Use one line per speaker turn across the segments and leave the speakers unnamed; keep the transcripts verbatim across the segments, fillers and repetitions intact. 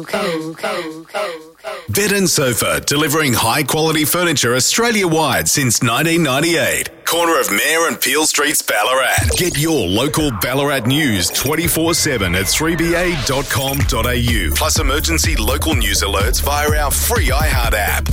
Bed and Sofa, delivering high-quality furniture Australia-wide since nineteen ninety-eight. Corner of Mayor and Peel Streets, Ballarat. Get your local Ballarat news twenty-four seven at three b a dot com dot a u. Plus emergency local news alerts via our free iHeart app.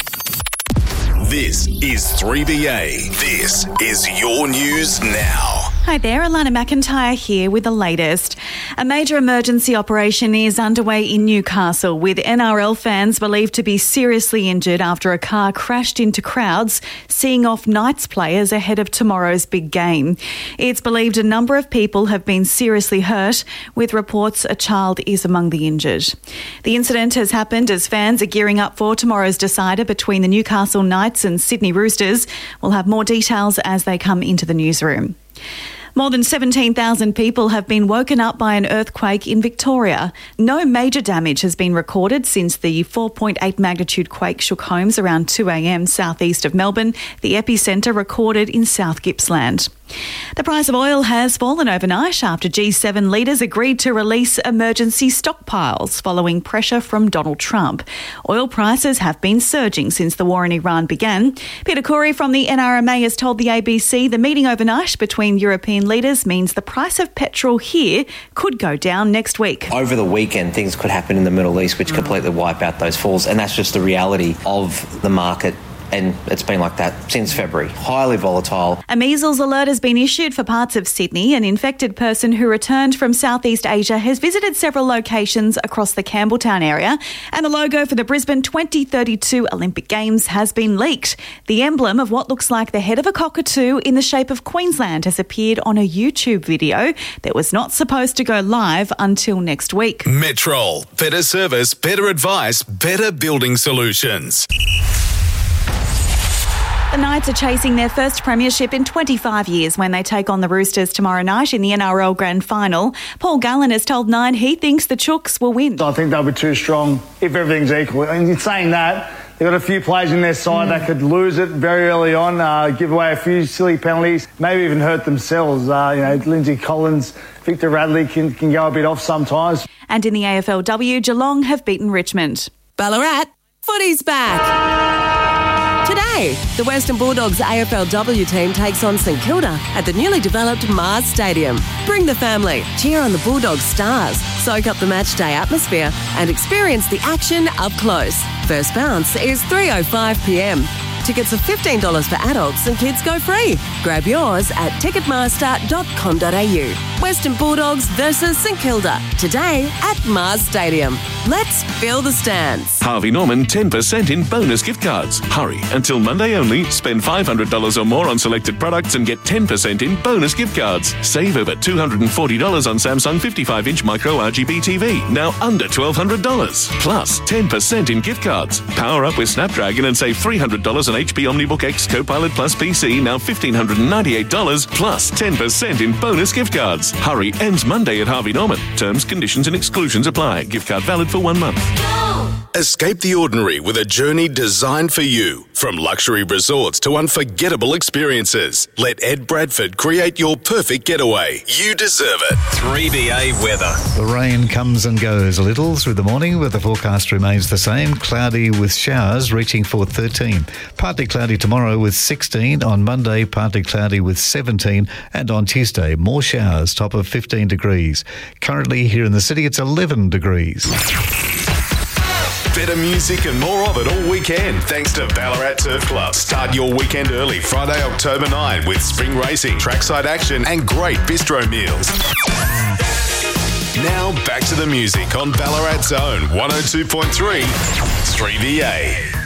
This is three B A. This is your news now.
Hi there, Alana McIntyre here with the latest. A major emergency operation is underway in Newcastle with N R L fans believed to be seriously injured after a car crashed into crowds, seeing off Knights players ahead of tomorrow's big game. It's believed a number of people have been seriously hurt, with reports a child is among the injured. The incident has happened as fans are gearing up for tomorrow's decider between the Newcastle Knights and Sydney Roosters. We'll have more details as they come into the newsroom. More than seventeen thousand people have been woken up by an earthquake in Victoria. No major damage has been recorded since the four point eight magnitude quake shook homes around two a m southeast of Melbourne, the epicentre recorded in South Gippsland. The price of oil has fallen overnight after G seven leaders agreed to release emergency stockpiles following pressure from Donald Trump. Oil prices have been surging since the war in Iran began. Peter Corey from the N R M A has told the A B C the meeting overnight between European leaders means the price of petrol here could go down next week.
Over the weekend, things could happen in the Middle East which completely wipe out those falls, and that's just the reality of the market. And it's been like that since February. Highly volatile.
A measles alert has been issued for parts of Sydney. An infected person who returned from Southeast Asia has visited several locations across the Campbelltown area. And the logo for the Brisbane twenty thirty-two Olympic Games has been leaked. The emblem of what looks like the head of a cockatoo in the shape of Queensland has appeared on a YouTube video that was not supposed to go live until next week.
Metrol. Better service, better advice, better building solutions.
The Knights are chasing their first premiership in twenty-five years when they take on the Roosters tomorrow night in the N R L Grand Final. Paul Gallen has told Nine he thinks the Chooks will win.
I think they'll be too strong if everything's equal. And in saying that, they've got a few players in their side mm. that could lose it very early on, uh, give away a few silly penalties, maybe even hurt themselves. Uh, you know, Lindsay Collins, Victor Radley can, can go a bit off sometimes.
And in the A F L W, Geelong have beaten Richmond.
Ballarat, footy's back. Today, the Western Bulldogs A F L W team takes on St Kilda at the newly developed Mars Stadium. Bring the family, cheer on the Bulldogs stars, soak up the match day atmosphere and experience the action up close. First bounce is three oh five p m. Tickets are fifteen dollars for adults and kids go free. Grab yours at ticketmaster dot com dot a u. Western Bulldogs versus St Kilda. Today at Mars Stadium. Let's fill the stands.
Harvey Norman ten percent in bonus gift cards. Hurry, until Monday only. Spend five hundred dollars or more on selected products and get ten percent in bonus gift cards. Save over two hundred forty dollars on Samsung fifty-five inch micro R G B T V, now under twelve hundred dollars. Plus ten percent in gift cards. Power up with Snapdragon and save three hundred dollars on H P OmniBook X Copilot Plus P C, now one thousand five hundred ninety-eight dollars, plus ten percent in bonus gift cards. Hurry, ends Monday at Harvey Norman. Terms, conditions and exclusions apply. Gift card valid for one month.
Escape the ordinary with a journey designed for you. From luxury resorts to unforgettable experiences, let Ed Bradford create your perfect getaway. You deserve it. three B A weather.
The rain comes and goes a little through the morning, but the forecast remains the same. Cloudy with showers reaching for thirteen. Partly cloudy tomorrow with sixteen. On Monday, partly cloudy with seventeen. And on Tuesday, more showers, top of fifteen degrees. Currently here in the city, it's eleven degrees.
Better music and more of it all weekend thanks to Ballarat Turf Club. Start your weekend early Friday, October ninth with spring racing, trackside action and great bistro meals. Now back to the music on Ballarat's own one oh two point three three B A.